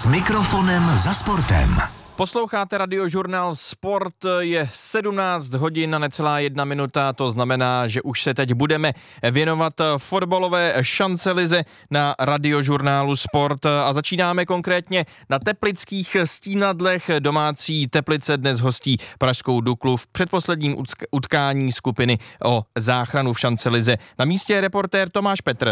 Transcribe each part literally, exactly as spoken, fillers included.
mikrofonem za sportem. Posloucháte Radiožurnál Sport, je sedmnáct hodin a necelá jedna minuta, to znamená, že už se teď budeme věnovat fotbalové šancelize na Radiožurnálu Sport a začínáme konkrétně na teplických Stínadlech. Domácí Teplice dnes hostí pražskou Duklu v předposledním utkání skupiny o záchranu v šancelize. Na místě je reportér Tomáš Petr.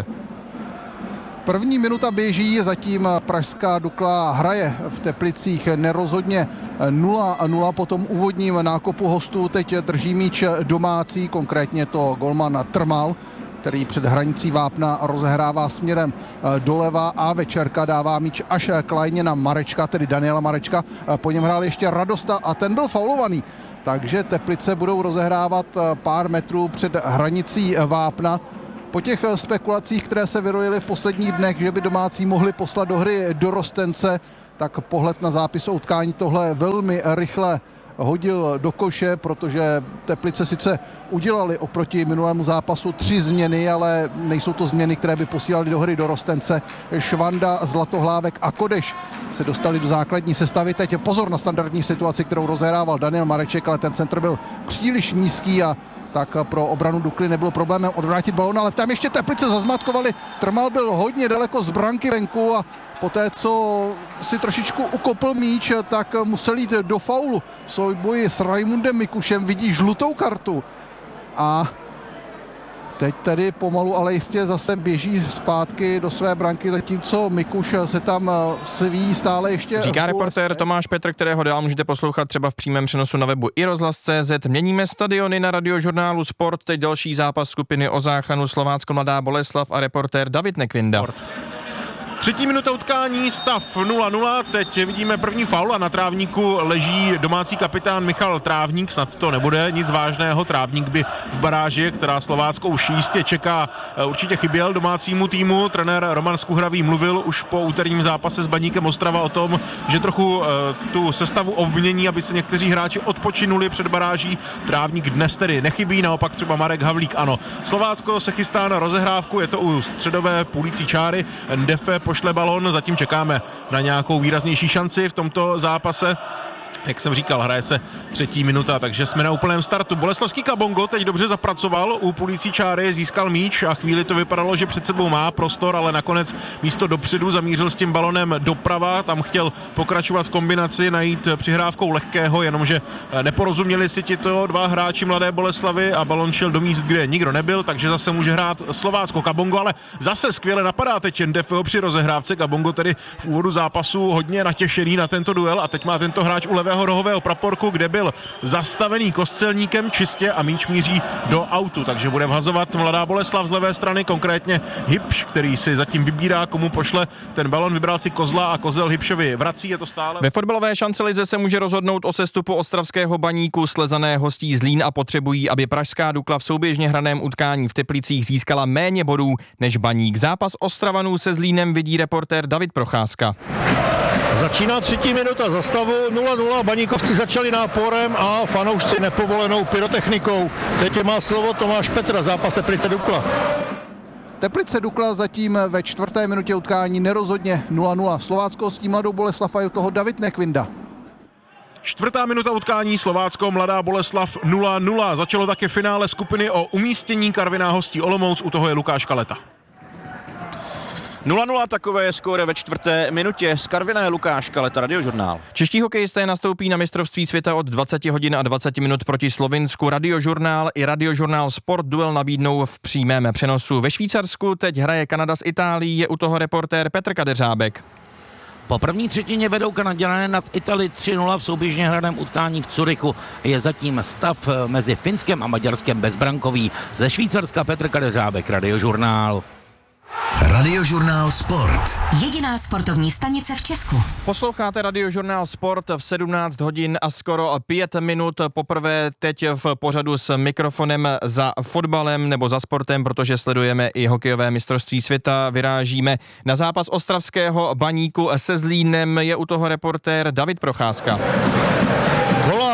První minuta běží, zatím pražská Dukla hraje v Teplicích nerozhodně nula nula po tom úvodním nákopu hostů. Teď drží míč domácí, konkrétně to golman Trmal, který před hranicí vápna rozehrává směrem doleva a Večerka dává míč až k lajně na Marečka, tedy Daniela Marečka. Po něm hrál ještě Radosta a ten byl faulovaný. Takže Teplice budou rozehrávat pár metrů před hranicí vápna. Po těch spekulacích, které se vyrojily v posledních dnech, že by domácí mohli poslat do hry dorostence, tak pohled na zápis o utkání tohle velmi rychle hodil do koše, protože Teplice sice udělali oproti minulému zápasu tři změny, ale nejsou to změny, které by posílali do hry dorostence. Švanda, Zlatohlávek a Kodeš se dostali do základní sestavy. Teď pozor na standardní situaci, kterou rozehrával Daniel Mareček, ale ten centr byl příliš nízký a tak pro obranu Dukly nebylo problémem odvrátit balón, ale tam ještě Teplice zazmatkovali. Trmal byl hodně daleko z branky venku a poté, co si trošičku ukopl míč, tak musel jít do faulu. V souboji s Raimundem Mikušem vidí žlutou kartu a teď tedy pomalu, ale jistě zase běží zpátky do své branky, zatímco Mikuš se tam sví stále ještě. Říká reportér Tomáš Petr, kterého dál můžete poslouchat třeba v přímém přenosu na webu i rozhlas tečka cé zet. Měníme stadiony na Radiožurnálu Sport, teď další zápas skupiny o záchranu Slovácko Mladá Boleslav a reportér David Nekvinda. Sport. Třetí minuta utkání, stav nula nula, teď vidíme první faul a na trávníku leží domácí kapitán Michal Trávník, snad to nebude nic vážného, Trávník by v baráži, která Slovácko už jistě čeká, určitě chyběl domácímu týmu. Trenér Roman Skuhravý mluvil už po úterním zápase s Baníkem Ostrava o tom, že trochu tu sestavu obmění, aby se někteří hráči odpočinuli před baráží. Trávník dnes tedy nechybí, naopak třeba Marek Havlík ano. Slovácko se chystá na rozehrávku, je to u středové půlící čáry, Ndefe pošle balón, zatím čekáme na nějakou výraznější šanci v tomto zápase. Jak jsem říkal, hraje se třetí minuta, takže jsme na úplném startu. Boleslavský Kabongo teď dobře zapracoval u půlící čáry, získal míč a chvíli to vypadalo, že před sebou má prostor, ale nakonec místo dopředu zamířil s tím balonem doprava, tam chtěl pokračovat v kombinaci, najít přihrávkou lehkého, jenomže neporozuměli si tito dva hráči Mladé Boleslavy a balon šel do míst, kde nikdo nebyl, takže zase může hrát Slovácko. Kabongo ale zase skvěle napadá teď Ndefeho při rozehrávce. Kabongo tedy v úvodu zápasu hodně natěšený na tento duel a teď má tento hráč u levého rohového praporku, kde byl zastavený Kostelníkem čistě a míč míří do autu, takže bude vhazovat Mladá Boleslav z levé strany, konkrétně Hybš, který si zatím vybírá, komu pošle ten balon, vybral si Kozla a Kozel Hybšovi vrací, je to stále. Ve fotbalové šancelize se může rozhodnout o sestupu ostravského Baníku, Slezané hostí Zlín a potřebují, aby pražská Dukla v souběžně hraném utkání v Teplicích získala méně bodů než Baník. Zápas Ostravanů se Zlínem vidí reportér David Procházka. Začíná třetí minuta za stavu nula nula, Baníkovci začali náporem a fanoušci nepovolenou pyrotechnikou. Teď má slovo Tomáš Petr, zápas Teplice Dukla. Teplice Dukla zatím ve čtvrté minutě utkání nerozhodně nula nula. Slovácko s tím Mladou Boleslav a je toho David Nekvinda. Čtvrtá minuta utkání, Slovácko Mladá Boleslav nula nula. Začalo také finále skupiny o umístění, Karviná hostí Olomouc, u toho je Lukáš Kaleta. nula nula, takové je skóre ve čtvrté minutě. Z Karviná je Lukáš Kaleta, Radiožurnál. Čeští hokejisté nastoupí na mistrovství světa od dvacet hodin a dvacet minut proti Slovinsku. Radiožurnál i Radiožurnál Sport duel nabídnou v přímém přenosu. Ve Švýcarsku teď hraje Kanada s Itálií, je u toho reportér Petr Kadeřábek. Po první třetině vedou Kanaďané nad Itálii tři nula v souběžně hraném utkání v Curychu. Je zatím stav mezi Finskem a Maďarskem bezbrankový. Ze Švýcarska Petr Kadeřábek, Radiožurnál. Radiožurnál Sport. Jediná sportovní stanice v Česku. Posloucháte Radiožurnál Sport v sedmnáct hodin a skoro pět minut. Poprvé teď v pořadu s mikrofonem za fotbalem nebo za sportem, protože sledujeme i hokejové mistrovství světa. Vyrážíme na zápas ostravského Baníku se Zlínem. Je u toho reportér David Procházka. Kolář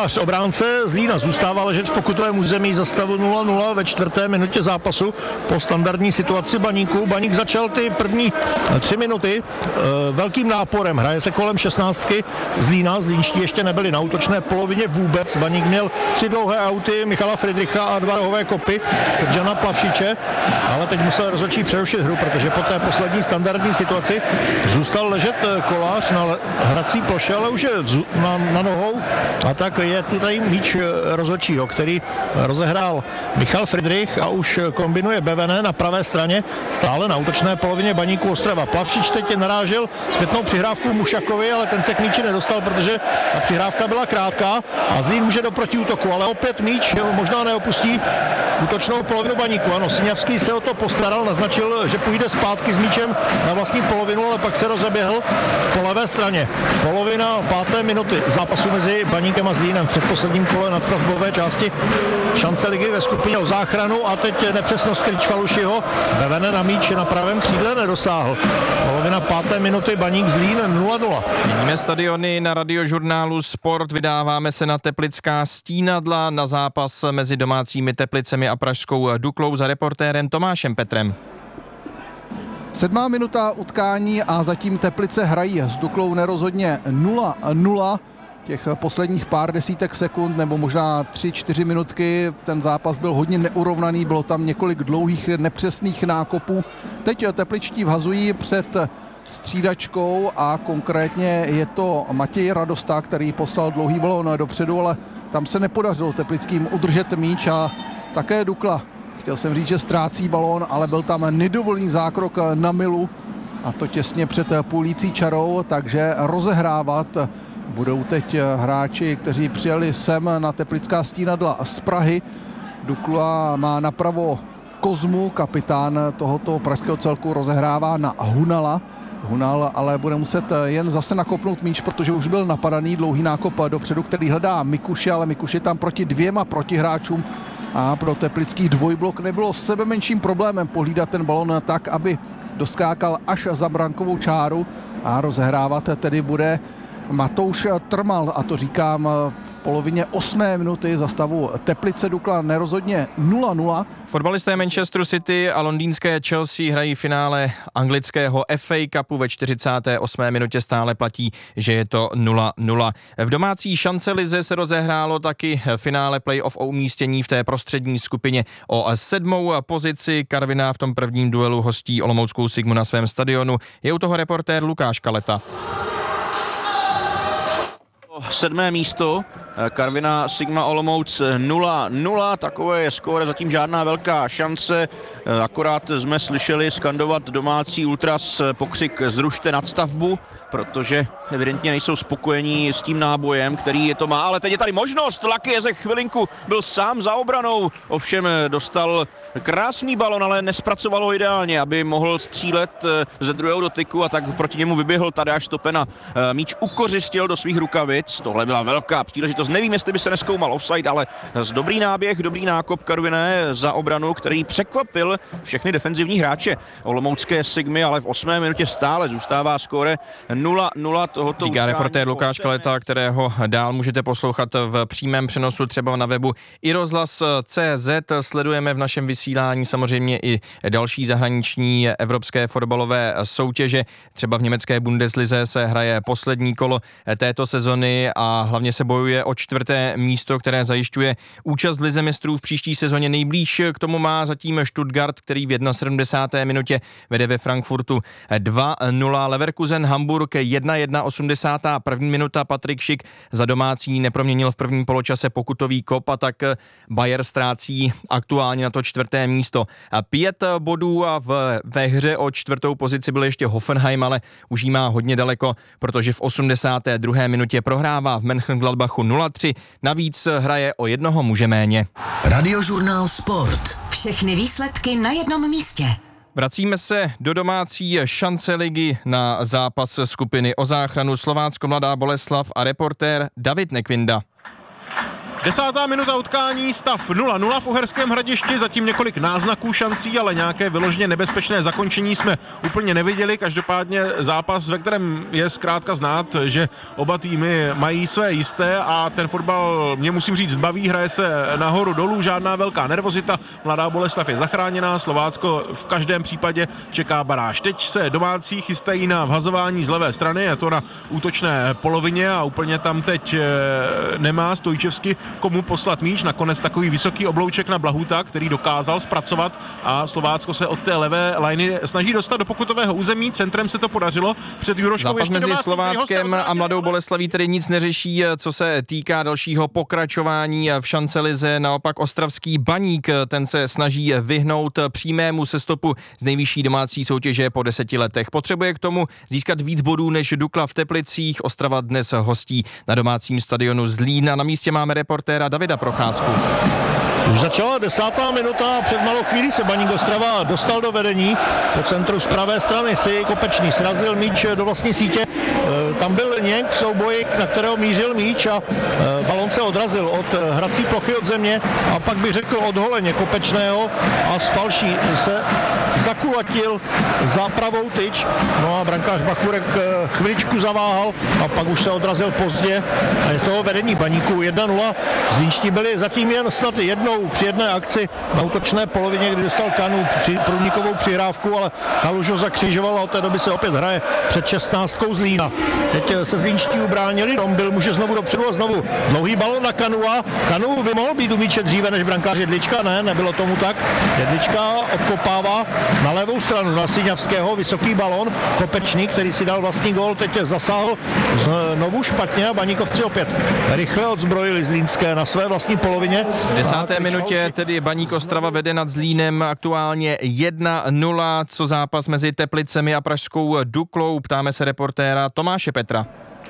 Kolář, obránce Zlína, zůstává ležet v pokutovém území za stavu nula nula ve čtvrté minutě zápasu po standardní situaci Baníku. Baník začal ty první tři minuty velkým náporem, hraje se kolem šestnáctky Zlína, Zlínští ještě nebyli na útočné polovině vůbec. Baník měl tři dlouhé auty Michala Friedricha a dva rohové kopy Srdjana Plavšiče, ale teď musel rozhodčí přerušit hru, protože po té poslední standardní situaci zůstal ležet Kolář na hrací ploše, ale už je na, na nohou, a tak je tutaj míč rozhodčího, který rozehrál Michal Friedrich a už kombinuje Bevene na pravé straně, stále na útočné polovině Baníku Ostrava. Plavšič teď narážel zpětnou přihrávku Mušakovi, ale ten se k míči nedostal, protože ta přihrávka byla krátká a Zlín může do protiútoku, ale opět míč možná neopustí útočnou polovinu Baníku. Ano, Siňavský se o to postaral, naznačil, že půjde zpátky s míčem na vlastní polovinu, ale pak se rozeběhl po levé straně. Polovina páté minuty zápasu mezi Baníkem a Zlínem v předposledním kole nadstavbové části šance ligy ve skupině o záchranu a teď nepřesnost Kričfalušiho. Bevene na míč na pravém křídle nedosáhl. Polovina páté minuty Baník Zlín nula nula. Měníme stadiony na Radiožurnálu Sport, vydáváme se na Teplická Stínadla na zápas mezi domácími Teplicemi a pražskou Duklou za reportérem Tomášem Petrem. Sedmá minuta utkání a zatím Teplice hrají s Duklou nerozhodně nula nula. Těch posledních pár desítek sekund nebo možná tři čtyři minutky ten zápas byl hodně neurovnaný, bylo tam několik dlouhých nepřesných nákopů. Teď tepličtí vhazují před střídačkou a konkrétně je to Matěj Radosta, který poslal dlouhý balón dopředu, ale tam se nepodařilo teplickým udržet míč a také Dukla. Chtěl jsem říct, že ztrácí balón, ale byl tam nedovolný zákrok na milu a to těsně před půlící čarou, takže rozehrávat budou teď hráči, kteří přijeli sem na Teplická Stínadla z Prahy. Dukla má napravo Kozmu, kapitán tohoto pražského celku rozehrává na Hunala. Hunal ale bude muset jen zase nakopnout míč, protože už byl napadaný dlouhý nákop dopředu, který hledá Mikuši, ale Mikuš je tam proti dvěma protihráčům a pro teplický dvojblok nebylo sebe menším problémem pohlídat ten balon tak, aby doskákal až za brankovou čáru a rozehrávat tedy bude Matouš Trmal, a to říkám v polovině osmé minuty za stavu Teplice Dukla nerozhodně nula nula. Fotbalisté Manchesteru City a londýnské Chelsea hrají finále anglického F A Cupu ve čtyřicáté osmé minutě, stále platí, že je to nula nula. V domácí šancelize se rozehrálo taky finále playoff o umístění v té prostřední skupině o sedmou pozici. Karviná v tom prvním duelu hostí olomouckou Sigmu na svém stadionu. Je u toho reportér Lukáš Kaleta. Sedmé místo, Karviná Sigma Olomouc nula nula, takové je skóre, zatím žádná velká šance, akorát jsme slyšeli skandovat domácí ultras pokřik zrušte nadstavbu, protože evidentně nejsou spokojení s tím nábojem, který je to má, ale teď je tady možnost, Lucky Jezek chvilinku byl sám za obranou, ovšem dostal krásný balon, ale nespracovalo ideálně, aby mohl střílet ze druhého dotyku a tak proti němu vyběhl Tadeáš Stopena, míč ukořistil do svých rukavic, tohle byla velká příležitost, nevím, jestli by se nezkoumal offside, ale z dobrý náběh, dobrý nákop Karviné za obranu, který překvapil všechny defenzivní hráče olomoucké Sigmy, ale v osmé minutě stále zůstává skóre nula nula tohoto. Říká reportér Lukáš Kaleta, kterého dál můžete poslouchat v přímém přenosu třeba na webu i rozhlas tečka cé zet. Sledujeme v našem vysílání samozřejmě i další zahraniční evropské fotbalové soutěže. Třeba v německé Bundeslize se hraje poslední kolo této sezony a hlavně se bojuje o čtvrté místo, které zajišťuje účast v lize mistrů v příští sezóně. Nejblíž k tomu má zatím Stuttgart, který v sedmdesáté jedné minutě vede ve Frankfurtu dva nula. Leverkusen Hamburg jedna jedna, osmdesátá první minuta. Patrik Šik za domácí neproměnil v prvním poločase pokutový kop a tak Bayer ztrácí aktuálně na to čtvrté místo. Pět bodů a v, ve hře o čtvrtou pozici byl ještě Hoffenheim, ale už jí má hodně daleko, protože v osmdesáté druhé minutě prohrává v Mönchengladbachu nula tři. Navíc hraje o jednoho muže méně. Radiožurnál Sport. Všechny výsledky na jednom místě. Vracíme se do domácí šance ligy na zápas skupiny o záchranu Slovácko Mladá Boleslav a reportér David Nekvinda. Desátá minuta utkání, stav nula nula v Uherském Hradišti, zatím několik náznaků šancí, ale nějaké vyloženě nebezpečné zakončení jsme úplně neviděli. Každopádně zápas, ve kterém je zkrátka znát, že oba týmy mají své jisté a ten fotbal, mě musím říct, baví, hraje se nahoru dolů, žádná velká nervozita. Mladá Boleslav je zachráněná, Slovácko v každém případě čeká baráž. Teď se domácí chystají na vhazování z levé strany, je to na útočné polovině a úplně tam teď nemá Stojčevsky komu poslat míč. Nakonec takový vysoký oblouček na Blahuta, který dokázal zpracovat a Slovácko se od té levé lajny snaží dostat do pokutového území. Centrem se to podařilo před Juroškou. Zápas mezi Slováckem a Mladou Boleslaví tedy nic neřeší, co se týká dalšího pokračování v šancelize. Naopak ostravský Baník, ten se snaží vyhnout přímému sestupu z nejvyšší domácí soutěže po deseti letech. Potřebuje k tomu získat víc bodů než Dukla v Teplicích. Ostrava dnes hostí na domácím stadionu Zlín. Na místě máme reportéra Davida Procházku. Už začala desátá minuta a před malou chvíli se Baník Ostrava dostal do vedení. Po centru z pravé strany si Kopečný srazil míč do vlastní sítě. Tam byl Něk v souboji, na kterého mířil míč a balon se odrazil od hrací plochy od země a pak bych řekl od holeně Kopečného a z falší se zakulatil za pravou tyč. No a brankář Bachurek chviličku zaváhal a pak už se odrazil pozdě a je z toho vedení Baníku jedna nula. Zlínští byli zatím jen snad jednou při jedné akci na útočné polovině, kdy dostal Kanu při průnikovou přihrávku, ale Chaluš ho zakřižoval a od té doby se opět hraje před šestnáctkou Zlína. Teď se Zlínští ubránili, Dombil může znovu dopředu a znovu dlouhý balon na Kanu a Kanu by mohl být u míče dříve než brankář Jedlička, ne, nebylo tomu tak. Jedlička odkopává na levou stranu na Siňavského, vysoký balon, Kopečný, který si dal vlastní gól, teď zasáhl znovu špatně a Baníkovci opět rychle odzbrojili Zlínské na své vlastní polovině. V desáté minutě tedy Baník Ostrava vede nad Zlínem aktuálně jedna nula, co zápas mezi Teplicemi a pražskou Duklou. Ptáme se reportéra Tomáše Petra.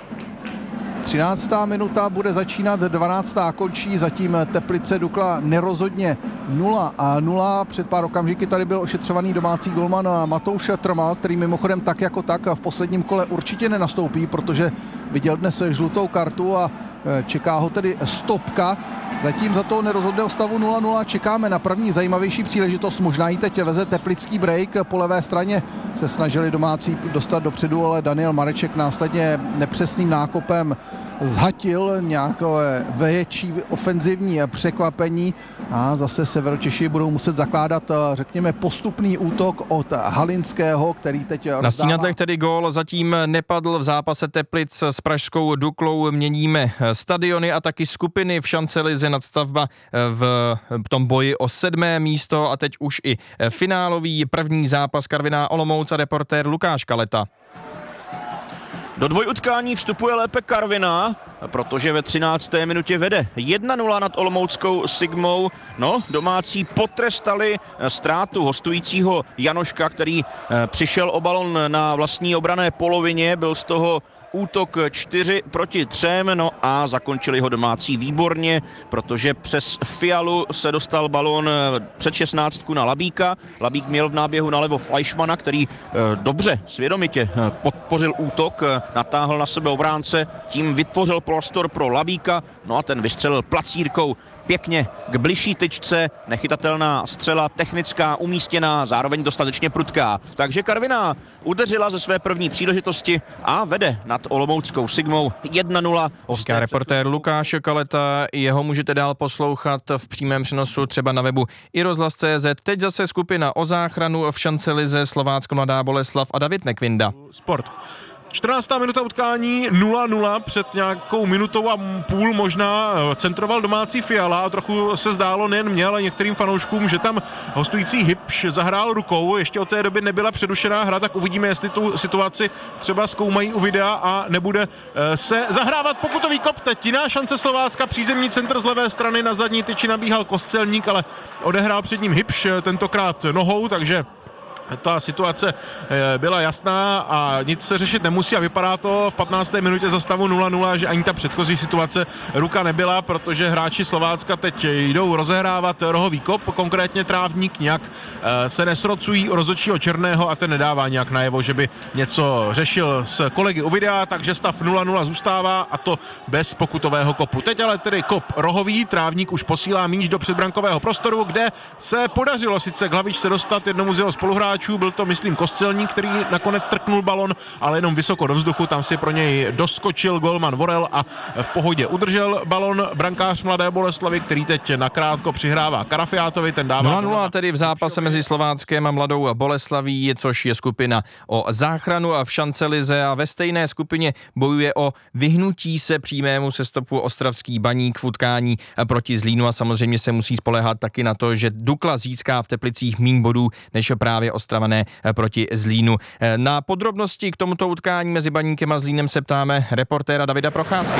třináctá minuta bude začínat, dvanáctá končí, zatím Teplice Dukla nerozhodně nula a nula. Před pár okamžiky tady byl ošetřovaný domácí golman Matouš Trmal, který mimochodem tak jako tak v posledním kole určitě nenastoupí, protože viděl dnes žlutou kartu a čeká ho tedy stopka. Zatím za toho nerozhodného stavu nula nula čekáme na první zajímavější příležitost. Možná ji teď veze teplický break. Po levé straně se snažili domácí dostat dopředu, ale Daniel Mareček následně nepřesným nákopem zhatil nějaké větší ofenzivní překvapení a zase Severočeši budou muset zakládat, řekněme, postupný útok od Halinského, který teď rozdává. Na Stínadlech tedy gól zatím nepadl v zápase Teplic s pražskou Duklou. Měníme stadiony a taky skupiny v šancelize. Nadstavba v tom boji o sedmé místo a teď už i finálový první zápas Karviná Olomouc a reportér Lukáš Kaleta. Do dvojutkání vstupuje lépe Karviná, protože ve třinácté minutě vede jedna nula nad olomouckou Sigmou. No, domácí potrestali ztrátu hostujícího Janoška, který přišel o balon na vlastní obranné polovině, byl z toho útok čtyři proti třem, no a zakončili ho domácí výborně, protože přes Fialu se dostal balón před šestnáctku na Labíka. Labík měl v náběhu nalevo Fleischmana, který dobře, svědomitě podpořil útok, natáhl na sebe obránce, tím vytvořil prostor pro Labíka, no a ten vystřelil placírkou pěkně k bližší tyčce, nechytatelná střela, technická, umístěná, zároveň dostatečně prudká. Takže Karviná udeřila ze své první příležitosti a vede nad olomouckou Sigmou jedna nula. Říká reportér Lukáš Kaleta, jeho můžete dál poslouchat v přímém přenosu třeba na webu i rozhlas tečka cé zet. Teď zase skupina o záchranu v šancelize Slovácko Mladá Boleslav a David Nekvinda. Sport. čtrnáctá minuta utkání, nula nula, před nějakou minutou a půl možná centroval domácí Fiala a trochu se zdálo nejen mě, ale některým fanouškům, že tam hostující Hybš zahrál rukou, ještě od té doby nebyla přerušená hra, tak uvidíme, jestli tu situaci třeba zkoumají u videa a nebude se zahrávat pokutový kop. Teď jiná šance Slovácka, přízemní centr z levé strany, na zadní tyči nabíhal Kostelník, ale odehrál před ním Hybš, tentokrát nohou, takže ta situace byla jasná a nic se řešit nemusí a vypadá to v patnácté minutě za stavu nula nula, že ani ta předchozí situace ruka nebyla, protože hráči Slovácka teď jdou rozehrávat rohový kop, konkrétně Trávník, nějak se nesrocují u rozhodčího Černého a ten nedává nějak najevo, že by něco řešil s kolegy u videa, takže stav nula nula zůstává a to bez pokutového kopu. Teď ale tedy kop rohový, Trávník už posílá míč do předbrankového prostoru, kde se podařilo sice k Hlavičce dostat jednomu z jeho spoluhráčů. Byl to, myslím, Kostelník, který nakonec trknul balon, ale jenom vysoko do vzduchu, tam si pro něj doskočil golman Vorel a v pohodě udržel balon brankář Mladé Boleslavi, který teď nakrátko přihrává Karafiátovi, ten dává... nula nula tedy v zápase mezi Slováckem a Mladou Boleslaví, což je skupina o záchranu a v šancelize a ve stejné skupině bojuje o vyhnutí se přímému sestupu Ostravský Baník v utkání proti Zlínu a samozřejmě se musí spoléhat taky na to, že Dukla získá v Teplicích míň bodů než právě Ostravané proti Zlínu. Na podrobnosti k tomuto utkání mezi Baníkem a Zlínem se ptáme reportéra Davida Procházky.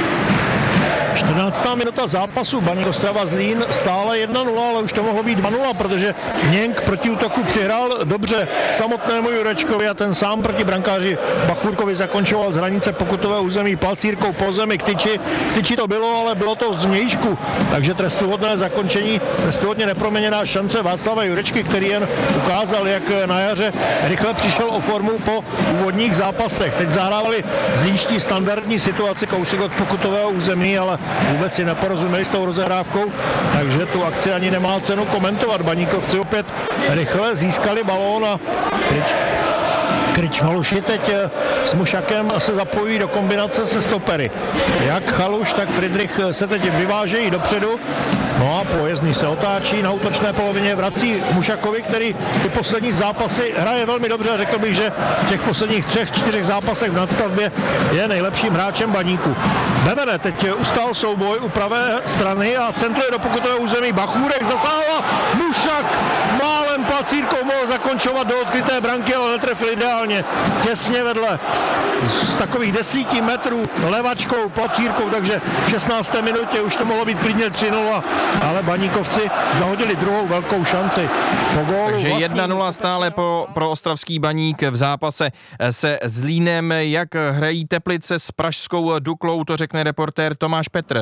čtrnáctá minuta zápasu, Baník Ostrava Zlín stále jedna nula, ale už to mohlo být dva nula, protože Něnk proti útoku přihrál dobře samotnému Jurečkovi a ten sám proti brankáři Bachurkovi zakončoval z hranice pokutového území palcírkou po zemi k tyči. K tyči to bylo, ale bylo to z vnějšku, takže trestuhodné zakončení, trestuhodně neproměněná šance Václava Jurečky, který jen ukázal, jak na jaře rychle přišel o formu po úvodních zápasech. Teď zahrávali zlínští standardní situaci, kousek od pokutového území, ale vůbec si neporozuměli s tou rozehrávkou, takže tu akci ani nemá cenu komentovat. Baníkovci opět rychle získali balón a Kryč, Kryč Valuši teď s Mušakem se zapojí do kombinace se stopery. Jak Chaluš, tak Friedrich se teď vyvážejí dopředu, no a Pojezdný se otáčí na útočné polovině, vrací Mušakovi, který ty poslední zápasy hraje velmi dobře a řekl bych, že v těch posledních třech, čtyřech zápasech v nadstavbě je nejlepším hráčem Baníku. Bebene teď ustál souboj u pravé strany a centruje do pokutového území Bachůrek, zasáhla Mušak, málem placírkou mohl zakončovat do odkryté branky, ale netrefil ideálně, těsně vedle z takových desíti metrů levačkou, placírkou, takže v šestnácté minutě už to mohlo být klidně tři nula, ale Baníkovci zahodili druhou velkou šanci. Po gólu takže vlastní... jedna nula stále po, pro Ostravský Baník v zápase se Zlínem. Jak hrají Teplice s pražskou Duklou, to řekne reportér Tomáš Petr.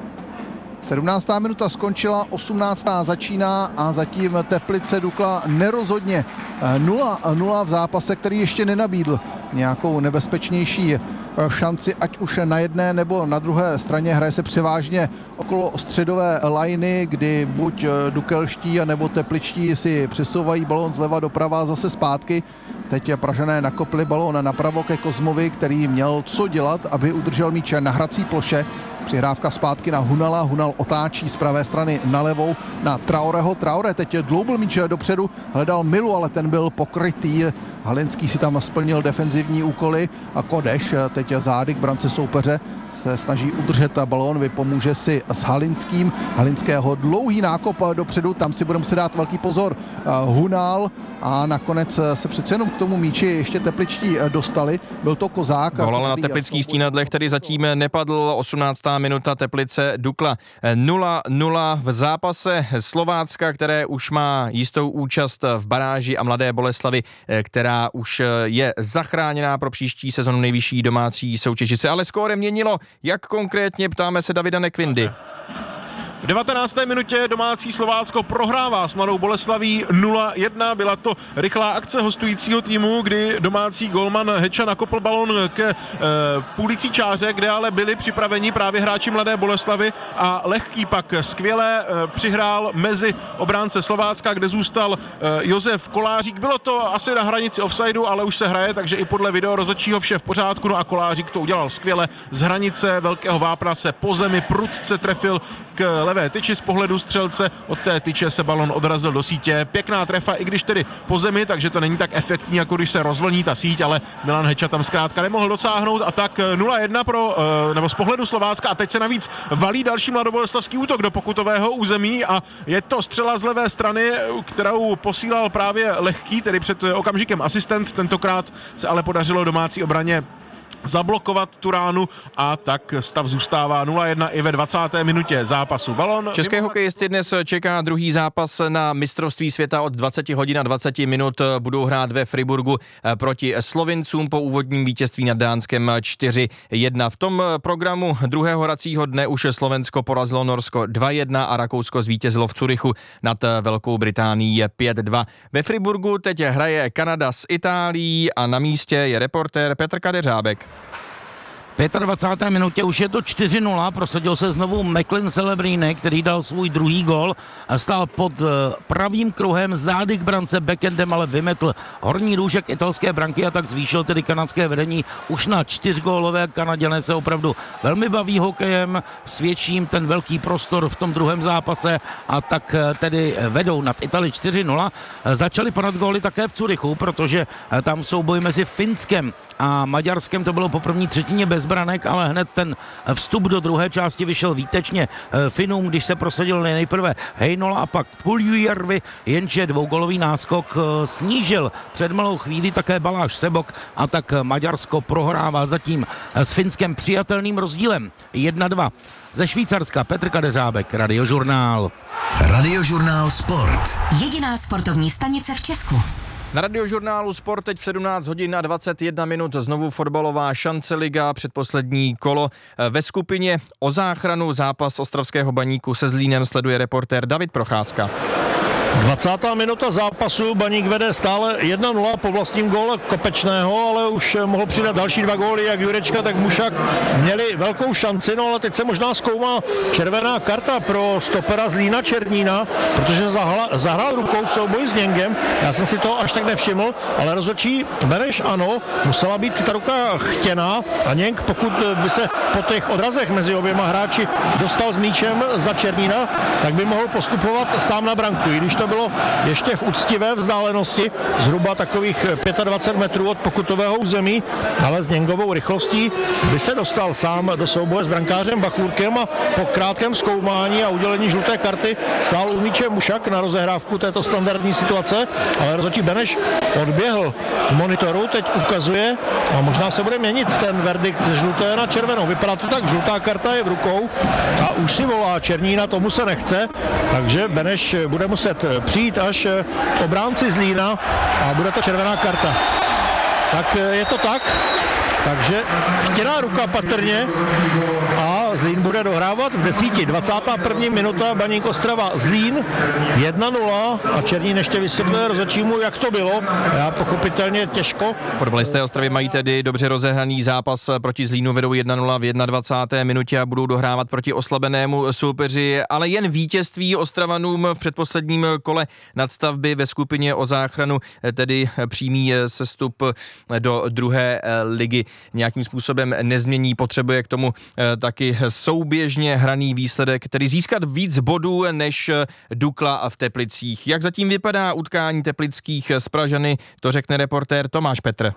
sedmnáctá minuta skončila, osmnáctá začíná a zatím Teplice Dukla nerozhodně nula nula v zápase, který ještě nenabídl nějakou nebezpečnější šanci, ať už na jedné nebo na druhé straně. Hraje se převážně okolo středové lajny, kdy buď dukelští nebo tepličtí si přesouvají balón zleva doprava a zase zpátky. Teď Pražané nakopli balón napravo ke Kozmovi, který měl co dělat, aby udržel míč na hrací ploše. Přihrávka zpátky na Hunala, Hunal otáčí z pravé strany na levou na Traoreho. Traore teď dloubil míč dopředu, hledal Milu, ale ten byl pokrytý. Halinský si tam splnil defenzivní úkoly a Kodeš teď zády k brance soupeře se snaží udržet balón, vypomůže si s Halinským. Halinského dlouhý nákop dopředu, tam si budeme muset dát velký pozor Hunal a nakonec se přece jenom k tomu míči ještě tepličtí dostali. Byl to Kozák. Gól ale na teplických stínadlech, který zatím nepadl. osmnáctá minuta, Teplice Dukla nula nula v zápase Slovácka, které už má jistou účast v baráži, a Mladé Boleslavy, která už je zachráněná pro příští sezonu nejvyšší domácí soutěži. Se ale skóre měnilo, jak konkrétně, ptáme se Davida Nekvindy. V devatenácté minutě domácí Slovácko prohrává s Mladou Boleslaví nula jedna. Byla to rychlá akce hostujícího týmu, kdy domácí golman Heča nakopl balon k e, půlící čáře, kde ale byli připraveni právě hráči Mladé Boleslavy a Lehký pak skvěle e, přihrál mezi obránce Slovácka, kde zůstal e, Josef Kolářík. Bylo to asi na hranici offsideu, ale už se hraje, takže i podle video rozhodčího vše v pořádku. No a Kolářík to udělal skvěle. Z hranice velkého vápna se po zemi prudce trefil k levé tyči z pohledu střelce, od té tyče se balon odrazil do sítě. Pěkná trefa, i když tedy po zemi, takže to není tak efektní, jako když se rozvlní ta síť, ale Milan Heča tam zkrátka nemohl dosáhnout a tak nula jedna pro, nebo z pohledu Slovácka, a teď se navíc valí další mladoboleslavský útok do pokutového území a je to střela z levé strany, kterou posílal právě Lehký, tedy před okamžikem asistent, tentokrát se ale podařilo domácí obraně zablokovat tu ránu a tak stav zůstává nula jedna i ve dvacáté minutě zápasu. Balon. České hokejisty dnes čeká druhý zápas na mistrovství světa od dvacet hodin a dvacet minut. Budou hrát ve Friburgu proti Slovincům po úvodním vítězství nad Dánskem čtyři jedna. V tom programu druhého hracího dne už Slovensko porazilo Norsko dva jedna a Rakousko zvítězilo v Curychu nad Velkou Británií pět dva. Ve Friburgu teď hraje Kanada s Itálií a na místě je reportér Petr Kadeřábek. V dvacáté páté minutě už je to čtyři nula, prosadil se znovu Macklin Celebrini, který dal svůj druhý gól a stál pod pravým kruhem zády k brance backendem, ale vymetl horní růžek italské branky a tak zvýšil tedy kanadské vedení už na čtyřgólové. Kanaděné se opravdu velmi baví hokejem, svědčí jim ten velký prostor v tom druhém zápase a tak tedy vedou nad Itálii čtyři nula. Začaly padat góly také v Curychu, protože tam souboj mezi Finskem a Maďarskem, to bylo po první třetině bez branek, ale hned ten vstup do druhé části vyšel výtečně Finům, když se prosadil nejprve Heinola a pak Puljujärvi, jenže dvougolový náskok snížil před malou chvíli také Baláš Sebok a tak Maďarsko prohrává zatím s Finskem přijatelným rozdílem jedna dva. Ze Švýcarska Petr Kadeřábek, Radiožurnál. Radiožurnál Sport. Jediná sportovní stanice v Česku. Na Radiožurnálu Sport teď v sedmnáct hodin a dvacet jedna minut znovu fotbalová šance liga, předposlední kolo. Ve skupině o záchranu zápas ostravského Baníku se Zlínem sleduje reportér David Procházka. dvacátá minuta zápasu, Baník vede stále jedna nula po vlastním góle Kopečného, ale už mohl přidat další dva góly, jak Jurečka, tak Mušak měli velkou šanci, no ale teď se možná zkoumá červená karta pro stopera Zlína Černína, protože zahla, zahrál rukou v souboji s Něngem, já jsem si to až tak nevšiml, ale rozhodčí Beneš ano, musela být ta ruka chtěná a Něng, pokud by se po těch odrazech mezi oběma hráči dostal s míčem za Černína, tak by mohl postupovat sám na branku, i když to bylo ještě v úctivé vzdálenosti, zhruba takových dvacet pět metrů od pokutového území, ale s Něngovou rychlostí by se dostal sám do souboje s brankářem Bachůrkem a po krátkém zkoumání a udělení žluté karty stál u míče Mušak na rozehrávku této standardní situace, ale rozhodčí Beneš odběhl k monitoru, teď ukazuje a možná se bude měnit ten verdikt ze žluté na červenou. Vypadá to tak, žlutá karta je v rukou a už si volá Černína, tomu se nechce, takže Beneš bude muset přijít až k obránci Zlína a bude to červená karta. Tak je to tak, takže chtěná ruka patrně a Zlín bude dohrávat v desíti. dvacátá první minuta, Baník Ostrava Zlín jedna nula a Černín ještě vysvětluje rozhodčímu, jak to bylo. Já pochopitelně těžko. Fotbalisté Ostravy mají tedy dobře rozehraný zápas proti Zlínu, vedou jedna nula v dvacáté první minutě a budou dohrávat proti oslabenému soupeři, ale jen vítězství Ostravanům v předposledním kole nadstavby ve skupině o záchranu, tedy přímý sestup do druhé ligy, nějakým způsobem nezmění. Potřebuje k tomu taky souběžně hraný výsledek, tedy získat víc bodů než Dukla v Teplicích. Jak zatím vypadá utkání teplických s Pražany, to řekne reportér Tomáš Petr.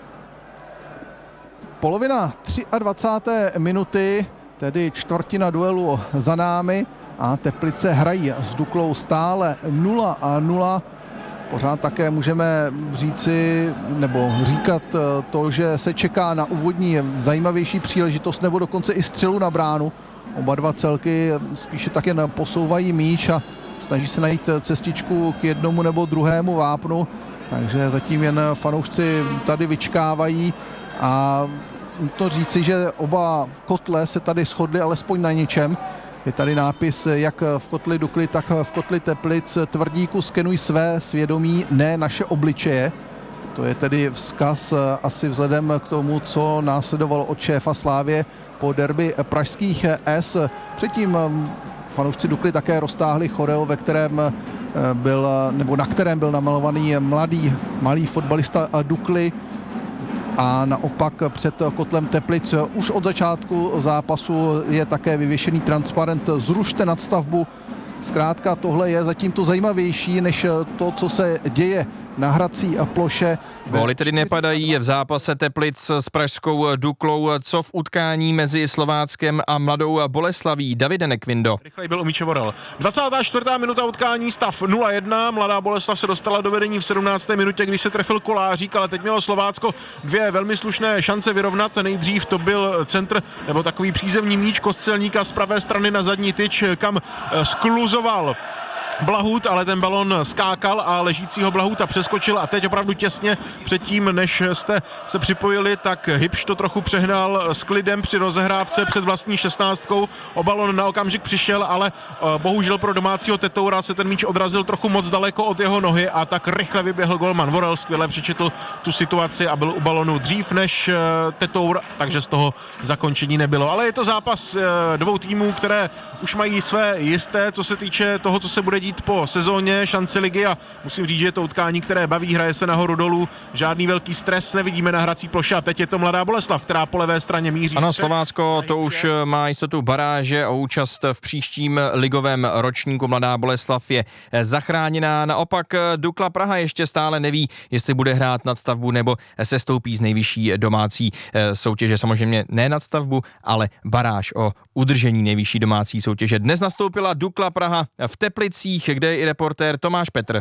Polovina dvacáté třetí minuty, tedy čtvrtina duelu za námi a Teplice hrají s Duklou stále nula a nula. Pořád také můžeme říci nebo říkat to, že se čeká na úvodní zajímavější příležitost nebo dokonce i střelu na bránu. Oba dva celky spíše tak jen posouvají míč a snaží se najít cestičku k jednomu nebo druhému vápnu, takže zatím jen fanoušci tady vyčkávají a to říci, že oba kotle se tady shodli alespoň na něčem. Je tady nápis jak v kotli Dukly, tak v kotli Teplic: tvrdíku, skenuj své svědomí, ne naše obličeje. To je tedy vzkaz asi vzhledem k tomu, co následovalo od šéfa Slávie po derby pražských S. Předtím fanoušci Dukly také roztáhli choreo, ve kterém byl, nebo na kterém byl namalovaný mladý, malý fotbalista Dukly. A naopak před kotlem Teplic už od začátku zápasu je také vyvěšený transparent Zrušte nadstavbu. Zkrátka tohle je zatím to zajímavější než to, co se děje na hrací ploše. Góly tedy nepadají v zápase Teplic s pražskou Duklou. Co v utkání mezi Slováckem a Mladou Boleslaví? Davide Nekvindo. Rychlej byl u míče Vorel. dvacátá čtvrtá minuta utkání, stav nula jedna. Mladá Boleslav se dostala do vedení v sedmnácté minutě, když se trefil Kolářík, ale teď mělo Slovácko dvě velmi slušné šance vyrovnat. Nejdřív to byl centr, nebo takový přízemní míč Kostelníka z pravé strany na zadní tyč, kam skluzoval Blahut, ale ten balon skákal a ležícího Blahuta přeskočil a teď opravdu těsně předtím, než jste se připojili, tak Hybš to trochu přehnal s klidem při rozehrávce před vlastní šestnáctkou. O balon na okamžik přišel, ale bohužel pro domácího Tetoura se ten míč odrazil trochu moc daleko od jeho nohy a tak rychle vyběhl golman Vorel, skvěle přečetl tu situaci a byl u balonu dřív než Tetour, takže z toho zakončení nebylo. Ale je to zápas dvou týmů, které už mají své jisté, co se týče toho, co se bude dít po sezóně šance ligy a musím říct, že je to utkání, které baví, hraje se nahoru dolů, žádný velký stres nevidíme na hrací ploše a teď je to Mladá Boleslav, která po levé straně míří. Ano, Slovácko to už má jistotu baráže o účast v příštím ligovém ročníku. Mladá Boleslav je zachráněná, naopak Dukla Praha ještě stále neví, jestli bude hrát nadstavbu nebo se stoupí z nejvyšší domácí soutěže, samozřejmě ne nadstavbu, ale baráž o udržení nejvyšší domácí soutěže. Dnes nastoupila Dukla Praha v Teplicích, kde je i reportér Tomáš Petr.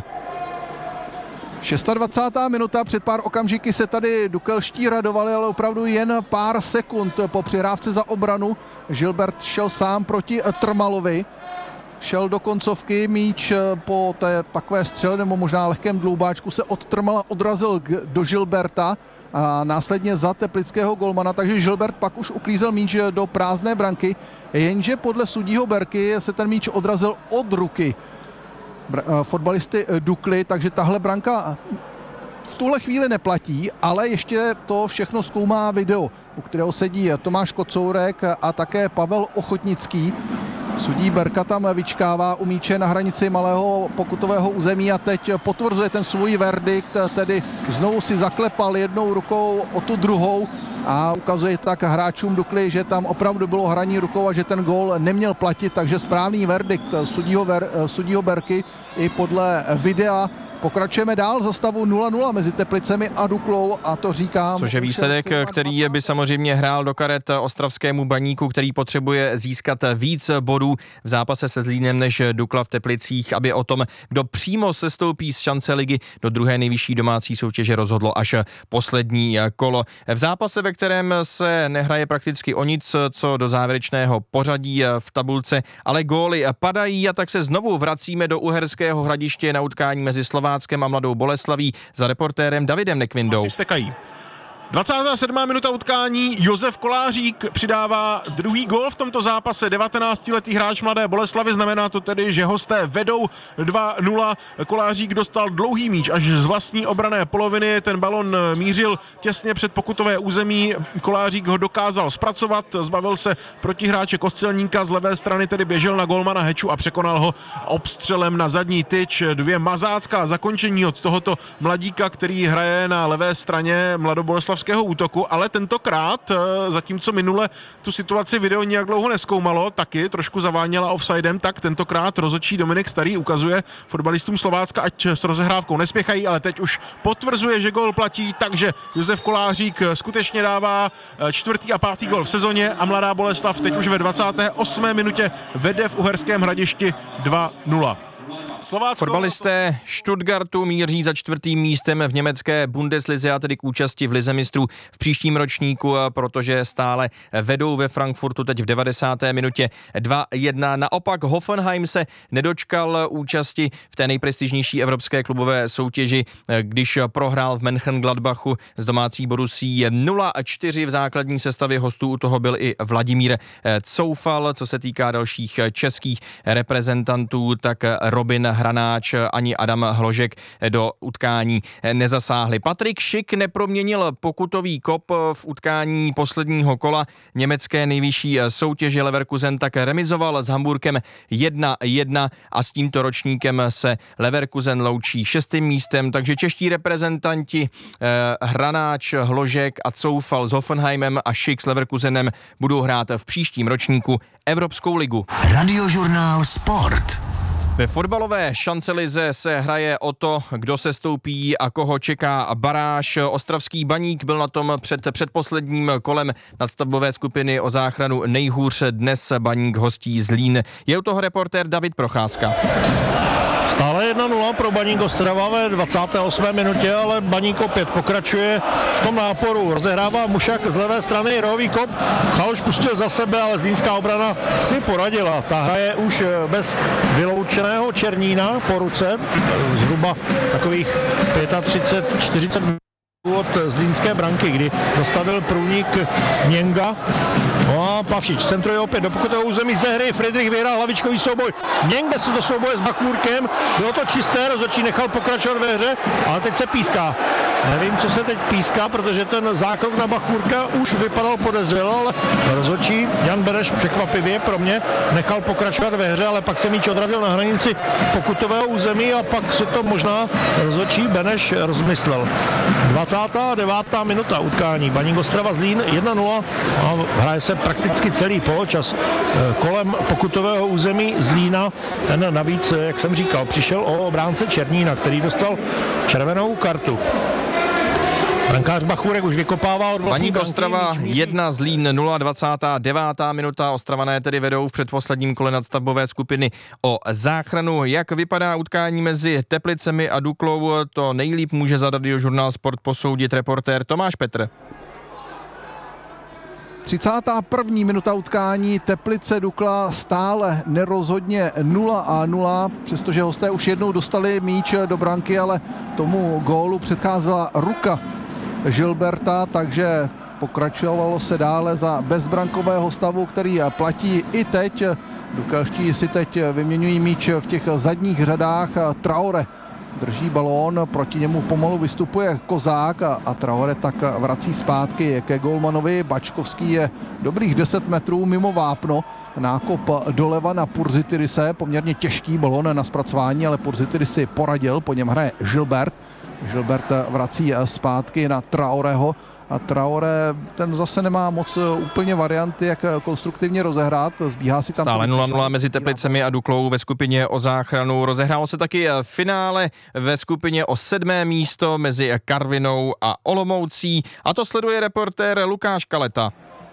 dvacátá šestá minuta, před pár okamžiky se tady dukelští radovali, ale opravdu jen pár sekund po přihrávce za obranu. Gilbert šel sám proti Trmalovi. Šel do koncovky, míč po té takové střele nebo možná lehkém dloubáčku se od Trmala odrazil do Gilberta a následně za teplického golmana, takže Gilbert pak už uklízel míč do prázdné branky, jenže podle sudího Berky se ten míč odrazil od ruky fotbalisty Dukly, takže tahle branka v tuhle chvíli neplatí, ale ještě to všechno zkoumá video, u kterého sedí Tomáš Kocourek a také Pavel Ochotnický. Sudí Berka tam vyčkává u míče na hranici malého pokutového území a teď potvrzuje ten svůj verdikt, tedy znovu si zaklepal jednou rukou o tu druhou a ukazuje tak hráčům Dukly, že tam opravdu bylo hraní rukou a že ten gól neměl platit, takže správný verdikt sudího, ver, sudího Berky i podle videa. Pokračujeme dál za stavu nula nula mezi Teplicemi a Duklou a to říkám... Což je výsledek, který by samozřejmě hrál do karet ostravskému Baníku, který potřebuje získat víc bodů v zápase se Zlínem než Dukla v Teplicích, aby o tom, kdo přímo sestoupí z šance ligy do druhé nejvyšší domácí soutěže, rozhodlo až poslední kolo. V zápase, ve kterém se nehraje prakticky o nic, co do závěrečného pořadí v tabulce, ale góly padají a tak se znovu vracíme do Uherského Hradiště na utkání mezi Slováckem a Mladou Boleslaví za reportérem Davidem Nekvindou. dvacátá sedmá minuta utkání, Josef Kolářík přidává druhý gól v tomto zápase, devatenáctiletý hráč Mladé Boleslavy, znamená to tedy, že hosté vedou dva nula. Kolářík dostal dlouhý míč až z vlastní obranné poloviny, ten balon mířil těsně před pokutové území, Kolářík ho dokázal zpracovat, zbavil se protihráče Kostelníka, z levé strany tedy běžel na golmana Heču a překonal ho obstřelem na zadní tyč. Dvě mazácká zakončení od tohoto mladíka, který hraje na levé straně mladoboleslavského útoku, ale tentokrát, zatímco minule tu situaci video nějak dlouho nezkoumalo, taky trošku zaváněla offsidem, tak tentokrát rozhodčí Dominik Starý ukazuje fotbalistům Slovácka, ať s rozehrávkou nespěchají, ale teď už potvrzuje, že gól platí, takže Josef Kolářík skutečně dává čtvrtý a pátý gól v sezóně a Mladá Boleslav teď už ve dvacáté osmé minutě vede v Uherském Hradišti dva nula. Slovácko... Fotbalisté Stuttgartu míří za čtvrtým místem v německé Bundeslize a tedy k účasti v Lize mistrů v příštím ročníku, protože stále vedou ve Frankfurtu teď v devadesáté minutě dva jedna. Naopak Hoffenheim se nedočkal účasti v té nejprestižnější evropské klubové soutěži, když prohrál v Mönchengladbachu s domácí Borussií nula čtyři v základní sestavě hostů. U toho byl i Vladimír Coufal. Co se týká dalších českých reprezentantů, tak Robin Hranáč ani Adam Hložek do utkání nezasáhli. Patrik Schick neproměnil pokutový kop v utkání posledního kola německé nejvyšší soutěže. Leverkusen tak remizoval s Hamburkem jedna jedna a s tímto ročníkem se Leverkusen loučí šestým místem, takže čeští reprezentanti eh, Hranáč, Hložek a Coufal s Hoffenheimem a Schick s Leverkusenem budou hrát v příštím ročníku Evropskou ligu. Radiožurnál Sport. Ve fotbalové šancelize se hraje o to, kdo se stoupí a koho čeká baráž. Ostravský Baník byl na tom před předposledním kolem nadstavbové skupiny o záchranu nejhůř. Dnes Baník hostí Zlín. Je u toho reportér David Procházka. Stále jedna nula pro Baník Ostrava ve dvacáté osmé minutě, ale Baník opět pokračuje v tom náporu. Rozehrává Mušak z levé strany, rohový kop, Chaloš pustil za sebe, ale zlínská obrana si poradila. Ta hraje už bez vyloučeného Černína po ruce, zhruba takových třicet pět čtyřicet od zlínské branky, kdy zastavil průnik Něnga. No a Pavšič centruje opět do pokutového území ze hry. Friedrich vyhrál hlavičkový souboj. Něnga se do souboje s Bachůrkem. Bylo to čisté, rozhodčí nechal pokračovat ve hře, ale teď se píská. Nevím, co se teď píská, protože ten zákrok na Bachůrka už vypadal podezřelo, ale rozhodčí Jan Bereš překvapivě pro mě nechal pokračovat ve hře, ale pak se míč odrazil na hranici pokutového území a pak si to možná rozhodčí Beneš rozmyslel. dvacátá devátá minuta utkání. Baník Ostrava Zlín jedna nula a hraje se prakticky celý poločas kolem pokutového území Zlína. Ten navíc, jak jsem říkal, přišel o obránce Černína, který dostal červenou kartu. Brankář Bachůrek už vykopává od vlastní Baník Ostrava jedna, Zlín nula, dvacátá devátá minuta. Ostravané tedy vedou v předposledním kole nadstavbové skupiny o záchranu. Jak vypadá utkání mezi Teplicemi a Duklou, to nejlíp může za Radiožurnál Sport posoudit reportér Tomáš Petr. třicátá první minuta utkání, Teplice Dukla stále nerozhodně nula a nula, přestože hosté už jednou dostali míč do branky, ale tomu gólu předcházela ruka Gilberta, takže pokračovalo se dále za bezbrankového stavu, který platí i teď. Dukelští si teď vyměňují míč v těch zadních řadách. Traore drží balón, proti němu pomalu vystupuje Kozák a, a Traore tak vrací zpátky ke golmanovi. Bačkovský je dobrých deset metrů mimo vápno. Nákop doleva na Purzitirise, poměrně těžký balón na zpracování, ale Purzitiris si poradil, po něm hraje Gilbert. Gilbert vrací zpátky na Traoreho a Traore, ten zase nemá moc úplně varianty, jak konstruktivně rozehrát. Zbíhá si tam... Stále nula nula mezi Teplicemi a Duklou ve skupině o záchranu. Rozehrálo se taky finále ve skupině o sedmé místo mezi Karvinou a Olomoucí. A to sleduje reportér Lukáš Kaleta.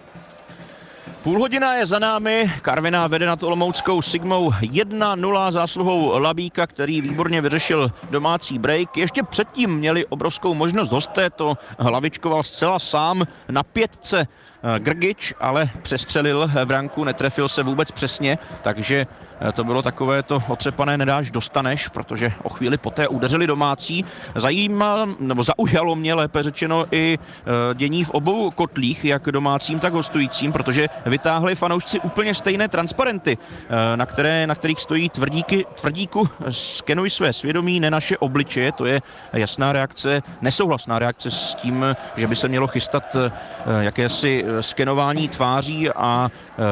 Půl hodina je za námi, Karviná vede nad olomouckou Sigmou jedna nula zásluhou Labíka, který výborně vyřešil domácí break. Ještě předtím měli obrovskou možnost hosté, to hlavičkoval zcela sám na pětce Grgič, ale přestřelil branku, netrefil se vůbec přesně, takže to bylo takové to otřepané nedáš, dostaneš, protože o chvíli poté udeřili domácí. Zajímal, nebo zaujalo mě lépe řečeno i dění v obou kotlích, jak domácím, tak hostujícím, protože vytáhli fanoušci úplně stejné transparenty, na, které, na kterých stojí tvrdíky, tvrdíku skenuj své svědomí, ne naše obličeje. To je jasná reakce, nesouhlasná reakce s tím, že by se mělo chystat jakési skenování tváří a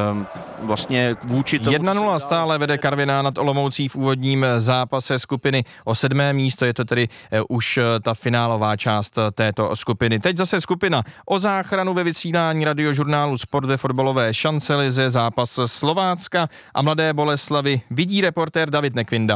vlastně vůči tomu... jedna nula stále vede Karviná nad Olomoucí v úvodním zápase skupiny o sedmé místo. Je to tedy už ta finálová část této skupiny. Teď zase skupina o záchranu ve vysílání Radiožurnálu Sport ve fotbalové šancelize, zápas Slovácka a Mladé Boleslavi vidí reportér David Nekvinda.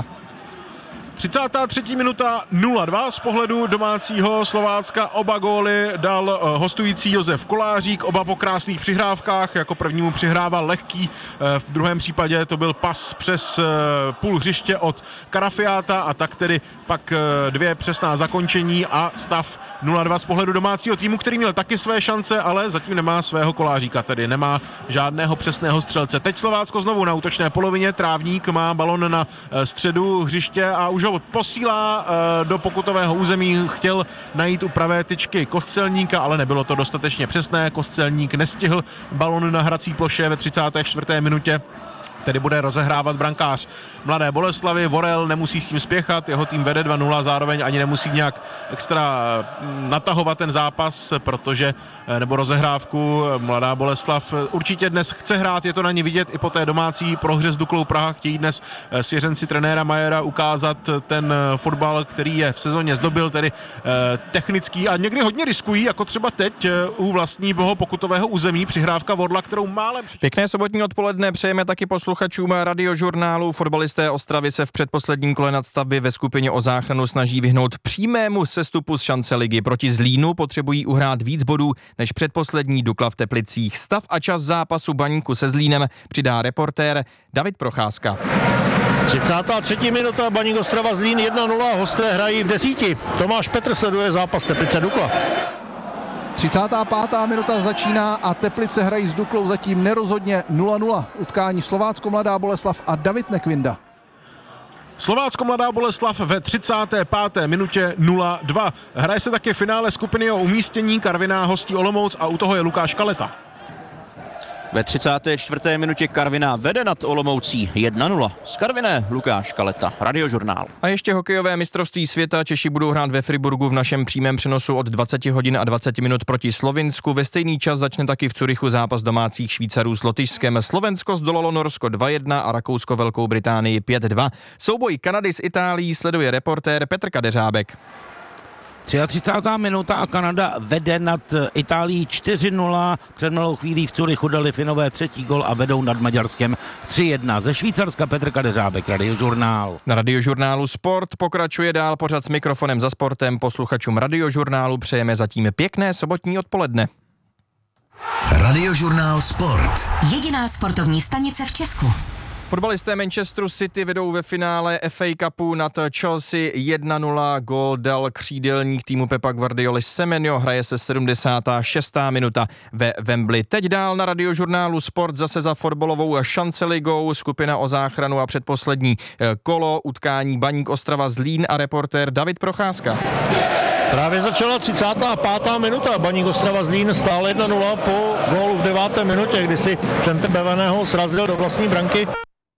třicátá třetí minuta nula dva z pohledu domácího Slovácka. Oba góly dal hostující Josef Kolářík, oba po krásných přihrávkách. Jako prvnímu přihrával lehký, v druhém případě to byl pas přes půl hřiště od Karafiáta a tak tedy pak dvě přesná zakončení a stav nula dva z pohledu domácího týmu, který měl taky své šance, ale zatím nemá svého Koláříka, tedy nemá žádného přesného střelce. Teď Slovácko znovu na útočné polovině, Trávník má balon na středu hřiště a už ho posílá do pokutového území, chtěl najít u pravé tyčky Kostelníka, ale nebylo to dostatečně přesné. Kostelník nestihl balon na hrací ploše ve třicáté čtvrté minutě. Tedy bude rozehrávat brankář Mladé Boleslavy. Vorel nemusí s tím spěchat, jeho tým vede dva nula, zároveň ani nemusí nějak extra natahovat ten zápas, protože, nebo rozehrávku. Mladá Boleslav určitě dnes chce hrát, je to na ní vidět i po té domácí prohře s Duklou Praha. Chtějí dnes svěřenci trenéra Majera ukázat ten fotbal, který je v sezóně zdobil, tedy technický a někdy hodně riskují, jako třeba teď u vlastního pokutového území přihrávka Vorla, kterou málem... Pěkné sobotní odpoledne přejeme taky posluchačům posluchačům Radiožurnálu. Fotbalisté Ostravy se v předposledním kole nadstavby ve skupině o záchranu snaží vyhnout přímému sestupu z šance ligy. Proti Zlínu potřebují uhrát víc bodů než předposlední Dukla v Teplicích. Stav a čas zápasu Baníku se Zlínem přidá reportér David Procházka. třicátá třetí minuta, Baník Ostrava Zlín jedna nula, hosté hrají v desíti. Tomáš Petr sleduje zápas Teplice Dukla. třicátá pátá minuta začíná a Teplice hrají s Duklou zatím nerozhodně nula nula. Utkání Slovácko Mladá Boleslav a David Nekvinda. Slovácko Mladá Boleslav ve třicáté páté minutě nula dva. Hraje se také finále skupiny o umístění, Karviná hostí Olomouc a u toho je Lukáš Kaleta. Ve třicáté čtvrté minutě Karviná vede nad Olomoucí jedna nula. Z Karviné Lukáš Kaleta, Radiožurnál. A ještě hokejové mistrovství světa. Češi budou hrát ve Friburgu v našem přímém přenosu od dvacet hodin a dvacet minut proti Slovinsku. Ve stejný čas začne taky v Curychu zápas domácích Švýcarů s Lotyšskem. Slovensko zdolalo Norsko dva jedna a Rakousko Velkou Británii pět dva. Souboj Kanady s Itálií sleduje reportér Petr Kadeřábek. třicátá třetí minuta a Kanada vede nad Itálií čtyři nula. Před malou chvílí v Curychu dali Finové třetí gol a vedou nad Maďarskem tři jedna. Ze Švýcarska Petr Kadeřábek, Radiožurnál. Na Radiožurnálu Sport pokračuje dál pořad s mikrofonem za sportem. Posluchačům Radiožurnálu přejeme zatím pěkné sobotní odpoledne. Radiožurnál Sport. Jediná sportovní stanice v Česku. Fotbalisté Manchesteru City vedou ve finále F A Cupu nad Chelsea jedna nula. Gól dal křídelník týmu Pepa Guardioli Semenyo. Hraje se sedmdesátá šestá minuta ve Wembley. Teď dál na Radiožurnálu Sport zase za fotbalovou šanceligou. Skupina o záchranu a předposlední kolo utkání Baník Ostrava Zlín a reportér David Procházka. Právě začala třicátá pátá minuta. Baník Ostrava Zlín stále jedna nula po gólu v deváté minutě, kdy si centr Beveného srazil do vlastní branky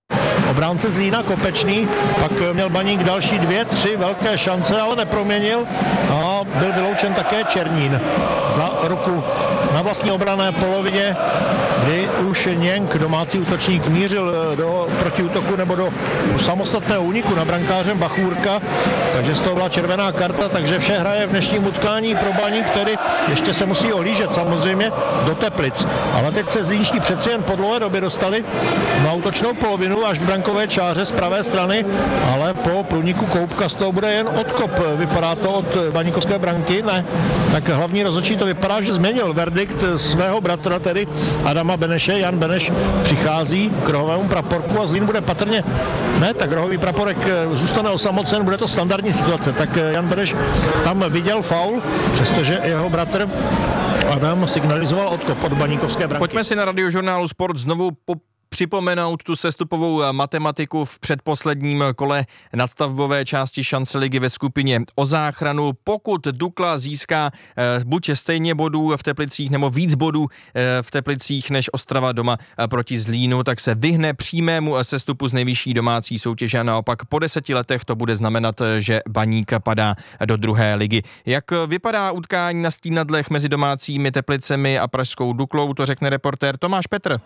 obránce Zlína Kopečný, pak měl Baník další dvě, tři velké šance, ale neproměnil a byl vyloučen také Černín za ruku na vlastní obranné polovině, kdy už Něnk, domácí útočník, mířil do protiútoku nebo do samostatného úniku na brankářem Bachůrka, takže z toho byla červená karta, takže vše hraje v dnešním utkání pro Baník, který ještě se musí ohlížet samozřejmě do Teplic. Ale teď se zlínští přeci jen po dlouhé době dostali na útočnou polovinu až k brankové čáře z pravé strany, ale po průniku Koupka z toho bude jen odkop. Vypadá to od baníkovské branky, ne? Tak hlavní rozhodčí to vypadá, že změnil verdikt svého bratra, tedy Adama Beneše. Jan Beneš přichází k rohovému praporku a Zlín bude patrně, ne, tak rohový praporek zůstane osamocen, bude to standardní situace. Tak Jan Beneš tam viděl faul, přestože jeho bratr Adam signalizoval odkop od baníkovské branky. Pojďme si na Radiožurnálu Sport znovu po připomenout tu sestupovou matematiku v předposledním kole nadstavbové části šance ligy ve skupině o záchranu. Pokud Dukla získá eh, buď stejně bodů v Teplicích nebo víc bodů eh, v Teplicích než Ostrava doma eh, proti Zlínu, tak se vyhne přímému sestupu z nejvyšší domácí soutěže a naopak po deseti letech to bude znamenat, že Baník padá do druhé ligy. Jak vypadá utkání na Stínadlech mezi domácími Teplicemi a pražskou Duklou, to řekne reportér Tomáš Petr.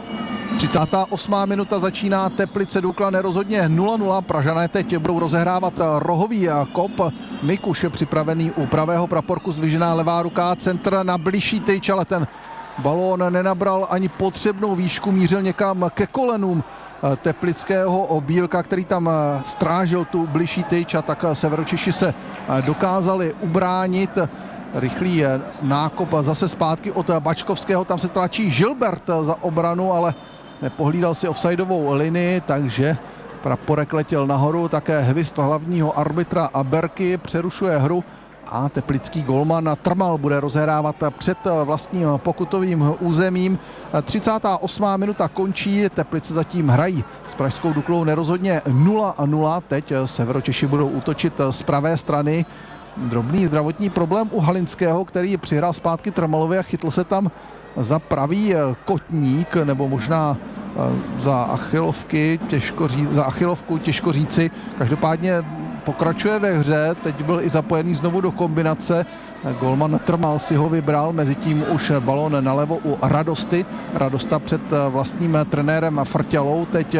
třicátá osmá minuta začíná Teplice Dukla nerozhodně nula nula. Pražané teď budou rozehrávat rohový kop. Mikuš je připravený u pravého praporku, zdvižená levá ruka, centr na bližší tyč, ale ten balón nenabral ani potřebnou výšku, mířil někam ke kolenům teplického Bílka, který tam strážil tu bližší tyč, a tak Severočeši se dokázali ubránit. Rychlý nákop zase zpátky od Bačkovského, tam se tlačí Gilbert za obranu, ale nepohlídal si offsideovou linii, takže praporek letěl nahoru, také hvist hlavního arbitra a Berky přerušuje hru a teplický golman Trmal bude rozehrávat před vlastním pokutovým územím. třicátá osmá minuta končí, Teplice zatím hrají s pražskou Duklou nerozhodně nula nula, teď Severočeši budou útočit z pravé strany. Drobný zdravotní problém u Halinského, který přihrál zpátky Trmalovi a chytl se tam za pravý kotník, nebo možná za achilovky, těžko ří, za achilovku, těžko říci. Každopádně pokračuje ve hře, teď byl i zapojený znovu do kombinace. Golman Trmal si ho vybral, mezitím už balón nalevo u Radosty. Radosta před vlastním trenérem Frťalou teď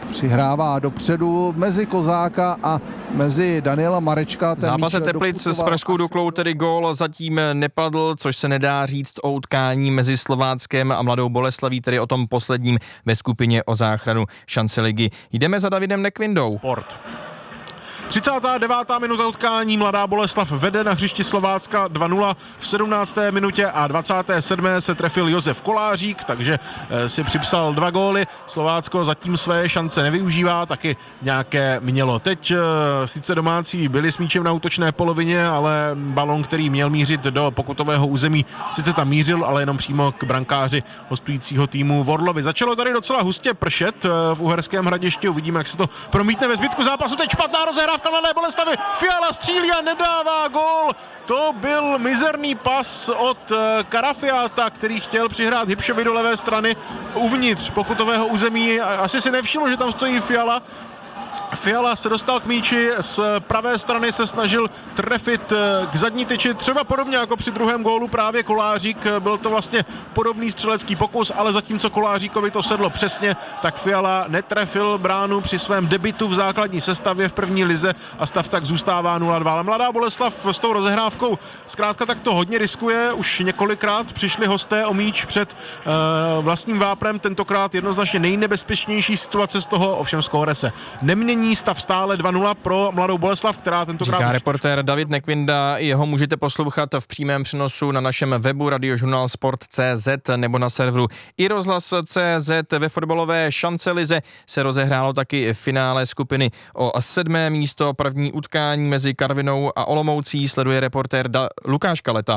přihrává dopředu mezi Kozáka a mezi Daniela Marečka. V zápase Teplic s Pražskou Duklou tedy gól zatím nepadl, což se nedá říct o utkání mezi Slováckem a Mladou Boleslaví, tedy o tom posledním ve skupině o záchranu šance ligy. Jdeme za Davidem Nekvindou. Sport. třicátá devátá minuta utkání, Mladá Boleslav vede na hřišti Slovácka dva nula, v sedmnácté minutě a dvacáté sedmé se trefil Josef Kolářík, takže si připsal dva góly. Slovácko zatím své šance nevyužívá, taky nějaké mělo. Teď sice domácí byli s míčem na útočné polovině, ale balon, který měl mířit do pokutového území, sice tam mířil, ale jenom přímo k brankáři hostujícího týmu Vorlovi. Začalo tady docela hustě pršet v Uherském Hradišti, uvidíme, jak se to promítne ve zbytku zápasu. Teď špatná rozehrávka Mladé Boleslavy, Fiala střílí a nedává gól. To byl mizerný pas od Karafiáta, který chtěl přihrát Hybšovi do levé strany uvnitř pokutového území. Asi si nevšiml, že tam stojí Fiala. Fiala se dostal k míči, z pravé strany se snažil trefit k zadní tyči, třeba podobně jako při druhém gólu právě Kolářík. Byl to vlastně podobný střelecký pokus, ale zatímco Koláříkovi to sedlo přesně, tak Fiala netrefil bránu při svém debutu v základní sestavě v první lize a stav tak zůstává nula dva. Ale Mladá Boleslav s tou rozehrávkou zkrátka tak to hodně riskuje. Už několikrát přišli hosté o míč před uh, vlastním vápnem, tentokrát jednoznačně nejnebezpečnější situace z toho, ovšem skóre se nemění. Stav stále dva nula pro Mladou Boleslav, která tentokrát... Říká reportér David Nekvinda, jeho můžete poslouchat v přímém přenosu na našem webu radiožurnál sport tečka cé zet nebo na serveru i rozhlas tečka cé zet. Ve fotbalové šance lize se rozehrálo taky v finále skupiny o sedmé místo. První utkání mezi Karvinou a Olomoucí sleduje reportér da- Lukáš Kaleta.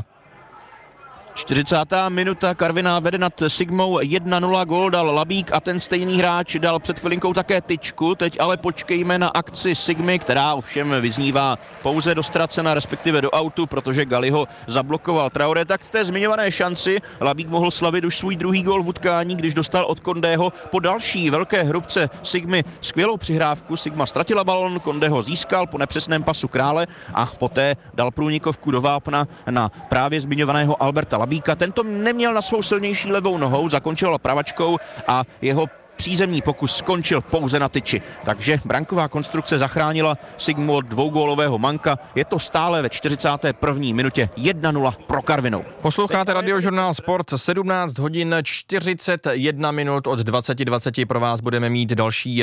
čtyřicátá minuta, Karviná vede nad Sigmou jedna nula, gól dal Labík a ten stejný hráč dal před chvilinkou také tyčku. Teď ale počkejme na akci Sigmy, která ovšem vyznívá pouze do ztracena, respektive do autu, protože Gali ho zablokoval. Traoré tak v té zmiňované šanci Labík mohl slavit už svůj druhý gól v utkání, když dostal od Kondého po další velké hrubce Sigmy skvělou přihrávku. Sigma ztratila balon, Konde ho získal po nepřesném pasu Krále a poté dal průnikovku do vápna na právě zmiňovaného Alberta Labíka. Tento neměl na svou silnější levou nohou, zakončil pravačkou a jeho přízemní pokus skončil pouze na tyči. Takže branková konstrukce zachránila Sigmu od dvougólového manka. Je to stále ve čtyřicáté první minutě jedna nula pro Karvinou. Posloucháte radiožurnál Sport, sedmnáct hodin čtyřicet jedna minut, od dvacet dvacet pro vás budeme mít další